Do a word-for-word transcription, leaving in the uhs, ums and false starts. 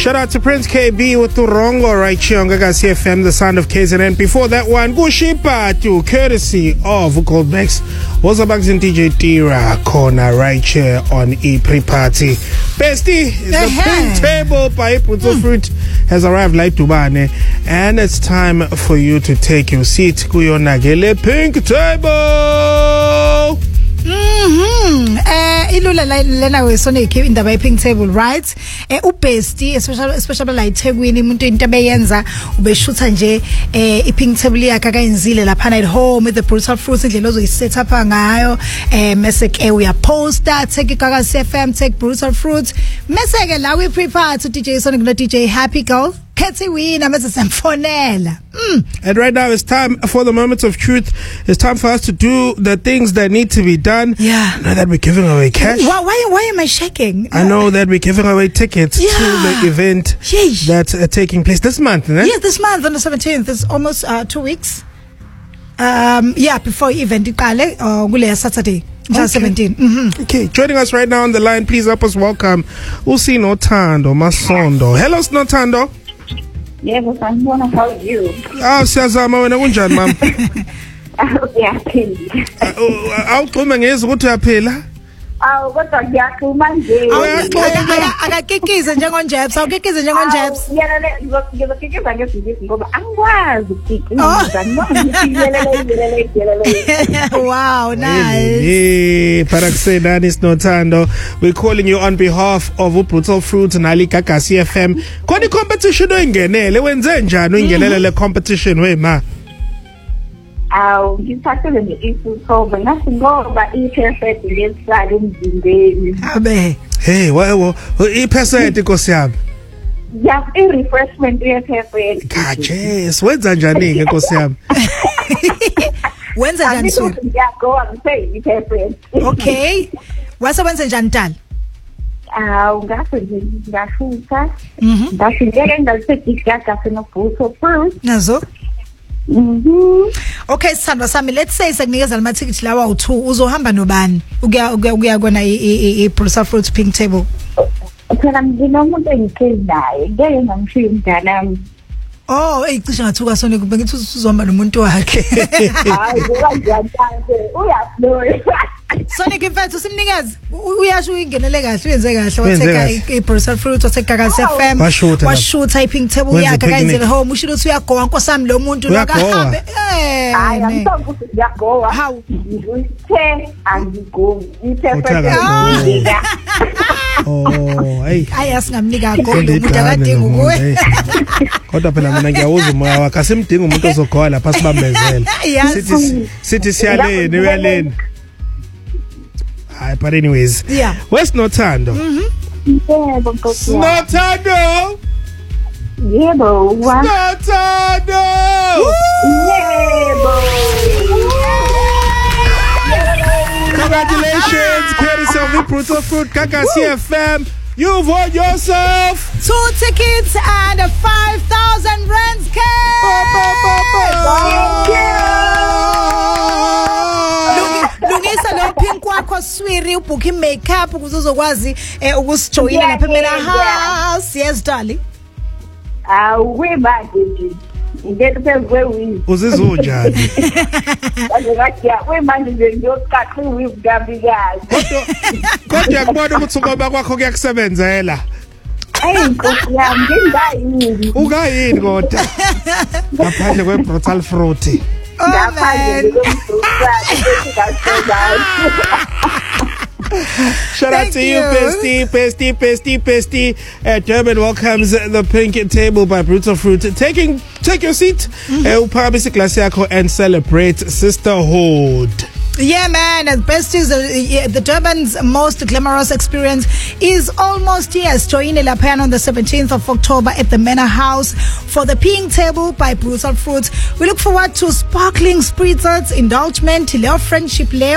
Shout out to Prince K B with Turongo right here on Gagasi F M, the sound of K Z N. Before that one, Gushipa to courtesy of Goldbex. Was about in D J Tira corner right here on E Pre-Party. Bestie, the pink table by Brutal mm. Fruit has arrived like Tubane, and it's time for you to take your seat. Kuyonagele pink table. Mhm. Eh ilula lena wesoneke indaba ye pink table, right? Eh uBestie especially especially la eThekwini umuntu into abeyenza ubeshutha nje eh I pink table yakhe akayenzile lapha at home with the Brutal Fruit indlela ozoyiset up ngayo eh mase ke uya poster take Gagasi F M take Brutal Fruit mase ke la we prepare to D J Sonic no D J Happy Girl Katie wina mase semfonela. Mm. And right now it's time for the moments of truth. It's time for us to do the things that need to be done. Yeah. I know that we're giving away cash. Why why, why am I shaking? I know that we're giving away tickets yeah. to the event Yeesh. that's uh, taking place this month, eh? Yeah, this month on the seventeenth. It's almost uh, two weeks. Um yeah, before event iqale uh, kule Saturday. Okay. seventeen. Mm-hmm. Okay, joining us right now on the line, please help us welcome Usi Notando Masondo. Hello, Notando. Yeah, but I'm gonna help you. Ah, siyazama wena kunjani mama? Uyaphila. Awuqhuma ngezi ukuthi uyaphila? Awu kodwa ngiyakhuluma nje. Akakikize njengonjebs, awukikize njengonjebs. Yena ngizokikiza ngezinto ngoba angikwazi ukukikiza. Wow, nice. Hey, Paraxenani Notando. We're calling you on behalf of Brutal Fruit nali Gagasi F M. Koni competition oyingenele wenze njani uyingenele le competition we ma? Awu ngiphathele ngeIfu soba ngathi ngoba i-perfect lesali emzimbeni. Abe. Hey, wa i-percent Nkosi yami. Yeah, i-refreshment ye-perfect. Kajes, wenza njani ke Nkosi yami? Wenza njani so? Ngiyagoa ngise i-perfect. Okay. Wase wenza njani Tali? Awu ngathi nje ngashutha. Mhm. Ngashiyeke ngalisedigaka senobuso first. Nazo. Mhm. Okay Sandra sami, let's say sekunikeza amathikithi lawa u2 uzohamba nobani ukuya ukuya kona i Brutal Fruit pink table. Phela nginomuntu engikheli naye ngeke ngamshiya umntanami. Oh eyicishe ngathuka sone kube ngithi uzohamba nomuntu wakhe. Hayi ngiyazantande uyaflow. Sonic mfethu simnikeze uyasho uyingenele kahle uyenze kahle watheka i Brutal Fruit watheka Gagasi F M washutha I pink table yakhe akayenzele home ushilo uthi uyagowa nkosami lo muntu akahambe eh hayi angisonke ukuthi uyagowa hawu ngithe angigowi i-perfect. Oh hey ayasingamnika gogo lo muntu akadinga kuwe kodwa phela mina ngiyawuza umoya wakhe asimdinga umuntu ozogowa lapha sibambezela sithi sithi siyaleni uyaleni. Hi, but anyways, yeah. Where's Notando? Mhm. Yebo Nkosi. Notando. Yebo. Notando. Yebo. Congratulations, courtesy of the Brutal Fruit Gagasi F M. You've won yourself two tickets and a five thousand rands cash. Thank you. Lungisa lo pink wakho swiri ubooki makeup ukuze uzokwazi ukusijoyina lapha emena house. Yes darling. Awu we manje ngeke sezwe wi. Uzizunjani? Ngathi we manje nje ngiyoqaqa iwi ngambi kazi. Kodwa kodwa yakubona ukuthi ngoba kwakho kuyakusebenzela. Hey Nkosi yami ngingayini. Ungayini kodwa? Ngaphandle kwe Brutal Fruit. Oh, man. Shout out to you, Bestie, Bestie, Bestie, Bestie. Uh, Durban welcomes the pink table by Brutal Fruit. Taking, take your seat, uphabise glass yakho and celebrate sisterhood. Yeah, man, and Besties, uh, the Durban's most glamorous experience is almost yes. Join Lapan on the seventeenth of October at the Manor House for the Pink Table by Brutal Fruit. We look forward to sparkling spritzers, indulgement, Leo friendship, Leo.